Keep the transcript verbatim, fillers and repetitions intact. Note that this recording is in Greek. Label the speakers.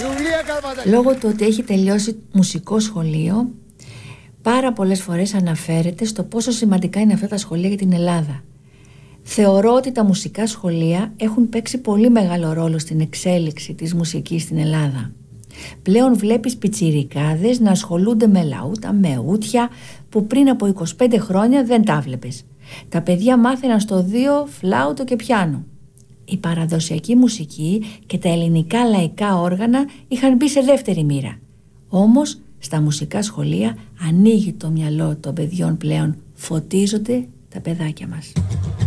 Speaker 1: Λόγω του ότι έχει τελειώσει μουσικό σχολείο, πάρα πολλές φορές αναφέρεται στο πόσο σημαντικά είναι αυτά τα σχολεία για την Ελλάδα. Θεωρώ ότι τα μουσικά σχολεία έχουν παίξει πολύ μεγάλο ρόλο στην εξέλιξη της μουσικής στην Ελλάδα. Πλέον βλέπεις πιτσιρικάδες να ασχολούνται με λαούτα, με ούτια, που πριν από είκοσι πέντε χρόνια δεν τα βλέπεις. Τα παιδιά μάθαιναν στο δύο φλάουτο και πιάνο. Η παραδοσιακή μουσική και τα ελληνικά λαϊκά όργανα είχαν μπει σε δεύτερη μοίρα. Όμως στα μουσικά σχολεία ανοίγει το μυαλό των παιδιών πλέον, φωτίζονται τα παιδάκια μας.